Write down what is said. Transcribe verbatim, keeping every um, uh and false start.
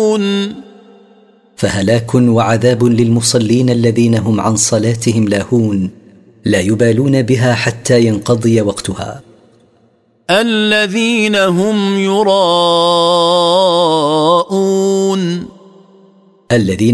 لاهون فهلاك وعذاب للمصلين الذين هم عن صلاتهم لاهون لا يبالون بها حتى ينقضي وقتها. الذين هم يراءون الذين